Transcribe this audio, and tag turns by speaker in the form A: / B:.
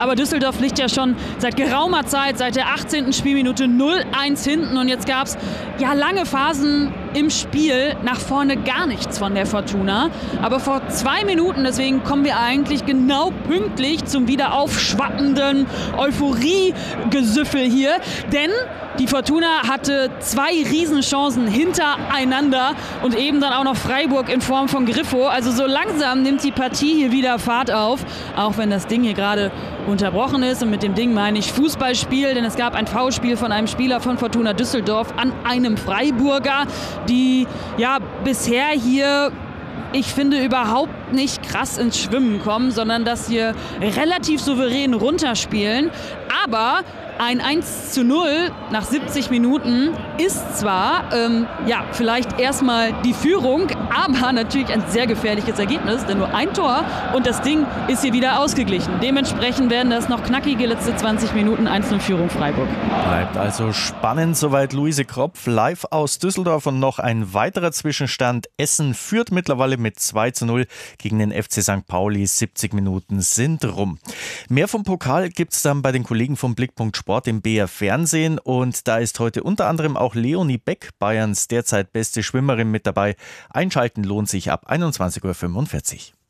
A: Aber Düsseldorf liegt ja schon seit geraumer Zeit, seit der 18. Spielminute 0-1 hinten. Und jetzt gab es ja lange Phasen im Spiel, nach vorne gar nichts von der Fortuna. Aber vor 2 Minuten, deswegen kommen wir eigentlich genau pünktlich zum wieder aufschwappenden Euphorie-Gesüffel hier. Denn die Fortuna hatte 2 Riesenchancen hintereinander und eben dann auch noch Freiburg in Form von Griffo. Also so langsam nimmt die Partie hier wieder Fahrt auf, auch wenn das Ding hier gerade unterbrochen ist. Und mit dem Ding meine ich Fußballspiel, denn es gab ein Foulspiel von einem Spieler von Fortuna Düsseldorf an einem Freiburger, die ja bisher hier, ich finde, überhaupt nicht krass ins Schwimmen kommen, sondern dass hier relativ souverän runterspielen. Aber ein 1:0 nach 70 Minuten ist zwar vielleicht erstmal die Führung, aber natürlich ein sehr gefährliches Ergebnis, denn nur ein Tor und das Ding ist hier wieder ausgeglichen. Dementsprechend werden das noch knackige letzte 20 Minuten, 1:0 Führung Freiburg.
B: Bleibt also spannend, soweit Luise Kropf live aus Düsseldorf. Und noch ein weiterer Zwischenstand. Essen führt mittlerweile mit 2:0 gegen den FC St. Pauli. 70 Minuten sind rum. Mehr vom Pokal gibt es dann bei den Kollegen vom Blickpunkt Sport im BR Fernsehen. Und da ist heute unter anderem auch Leonie Beck, Bayerns derzeit beste Schwimmerin, mit dabei. Einschalten lohnt sich ab 21:45 Uhr.